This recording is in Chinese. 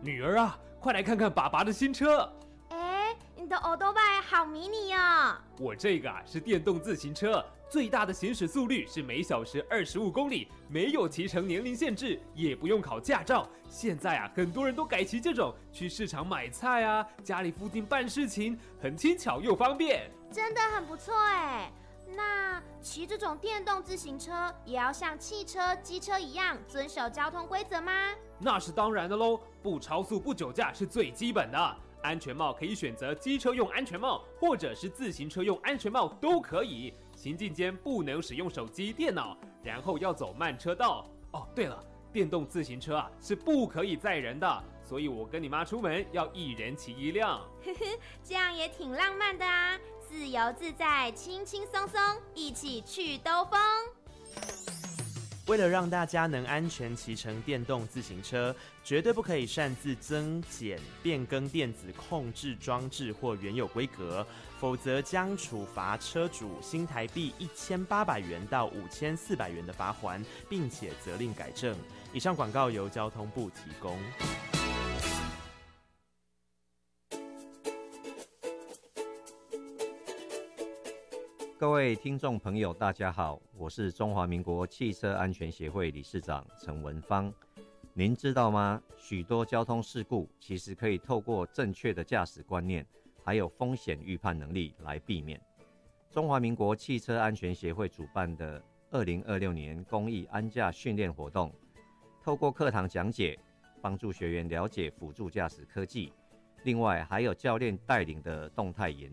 女儿啊，快来看看爸爸的新车。 你的欧多拜好迷你哦。 我这个是电动自行车，最大的行驶速率是每小时25公里，没有骑乘年龄限制，也不用考驾照。现在很多人都改骑这种，去市场买菜啊，家里附近办事情，很轻巧又方便。 真的很不错哎。那骑这种电动自行车也要像汽车、机车一样遵守交通规则吗？ 那是当然的喽，不超速、不酒驾是最基本的。安全帽可以选择机车用安全帽，或者是自行车用安全帽都可以。行进间不能使用手机、电脑，然后要走慢车道。哦，对了，电动自行车是不可以载人的，所以我跟你妈出门要一人骑一辆。 这样也挺浪漫的啊，自由自在，轻轻松松，一起去兜风。 为了让大家能安全骑乘电动自行车，绝对不可以擅自增减、变更电子控制装置或原有规格，否则将处罚车主新台币1800元到5400元的罚锾，并且责令改正。以上广告由交通部提供。 各位听众朋友大家好，我是中华民国汽车安全协会理事长陈文芳。您知道吗？许多交通事故其实可以透过正确的驾驶观念还有风险预判能力来避免。中华民国汽车安全协会主办的2026年公益安驾训练活动，透过课堂讲解帮助学员了解辅助驾驶科技，另外还有教练带领的动态演